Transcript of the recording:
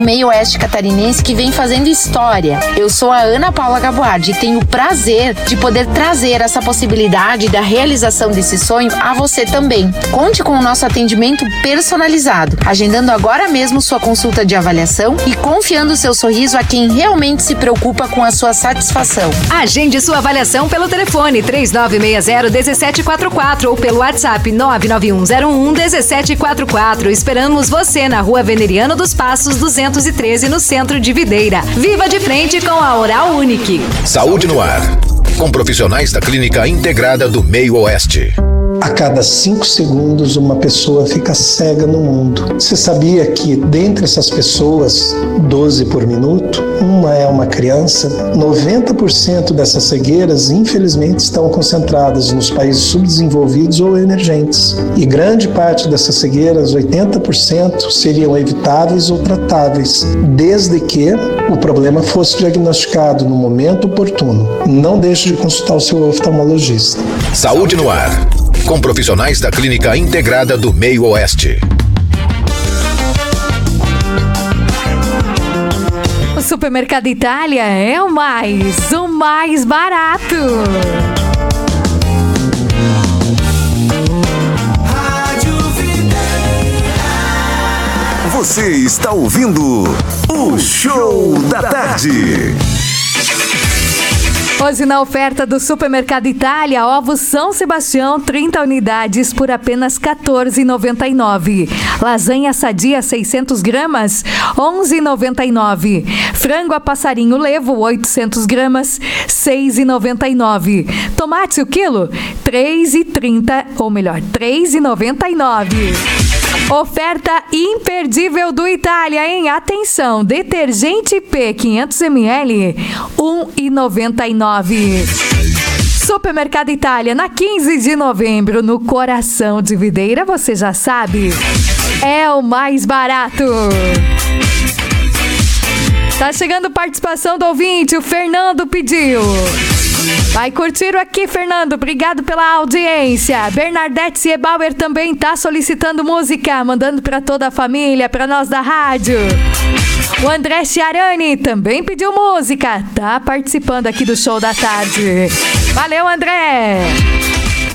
meio oeste catarinense que vem fazendo história. Eu sou a Ana Paula Gaboardi e tenho o prazer de poder trazer essa possibilidade da realização desse sonho a você também. Conte com o nosso atendimento personalizado, agendando agora mesmo sua consulta de avaliação e confiando seu sorriso a quem realmente se preocupa com a sua satisfação. Agende sua avaliação pelo telefone 3960-1744 ou pelo WhatsApp 99101-1744. Esperamos você na Rua Veneriano dos Passos 213, no centro de Videira. Viva de frente com a Oral Unique. Saúde no ar, com profissionais da Clínica Integrada do Meio Oeste. A cada 5 segundos, uma pessoa fica cega no mundo. Você sabia que, dentre essas pessoas, 12 por minuto, uma é uma criança? 90% dessas cegueiras, infelizmente, estão concentradas nos países subdesenvolvidos ou emergentes. E grande parte dessas cegueiras, 80%, seriam evitáveis ou tratáveis, desde que o problema fosse diagnosticado no momento oportuno. Não deixe de consultar o seu oftalmologista. Saúde no ar, com profissionais da Clínica Integrada do Meio Oeste. O Supermercado Itália é o mais barato. Você está ouvindo o Show da Tarde. Hoje na oferta do Supermercado Itália, ovos São Sebastião, 30 unidades por apenas R$ 14,99. Lasanha sadia 600 gramas, R$ 11,99. Frango a passarinho levo, 800 gramas, R$ 6,99. Tomate o quilo, R$ 3,30, ou melhor, R$ 3,99. Oferta imperdível do Itália, hein? Atenção, detergente P 500ml, R$ 1,99. Supermercado Itália, na 15 de novembro, no coração de Videira, você já sabe, é o mais barato. Tá chegando participação do ouvinte, o Fernando pediu. Vai curtir aqui, Fernando. Obrigado pela audiência. Bernadette Siebauer também tá solicitando música, mandando pra toda a família, pra nós da rádio. O André Chiarani também pediu música. Tá participando aqui do Show da Tarde. Valeu, André!